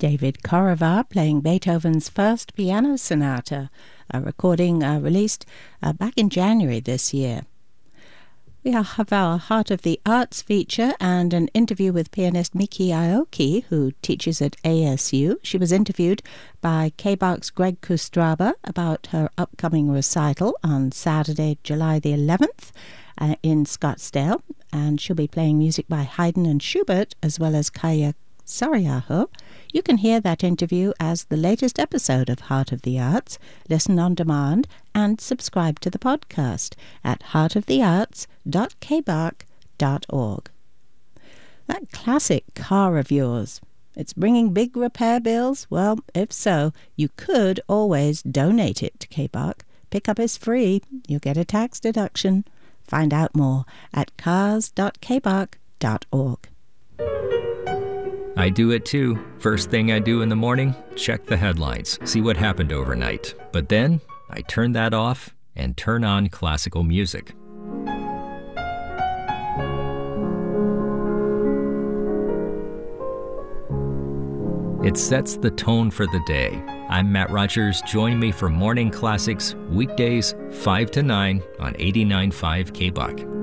David Korovar playing Beethoven's first piano sonata, a recording released back in January this year. We have our Heart of the Arts feature and an interview with pianist Miki Aoki, who teaches at ASU. She was interviewed by KBARK's Greg Kustraba about her upcoming recital on Saturday, July the 11th in Scottsdale, and she'll be playing music by Haydn and Schubert as well as Kaya Sariaho. You can hear that interview as the latest episode of Heart of the Arts. Listen on demand and subscribe to the podcast at heartofthearts.kbark.org. That classic car of yours, it's bringing big repair bills? Well, if so, you could always donate it to KBARK. Pickup is free. You'll get a tax deduction. Find out more at cars.kbark.org. I do it too. First thing I do in the morning, check the headlines, see what happened overnight. But then I turn that off and turn on classical music. It sets the tone for the day. I'm Matt Rogers. Join me for Morning Classics, weekdays 5 to 9 on 89.5 KBARK.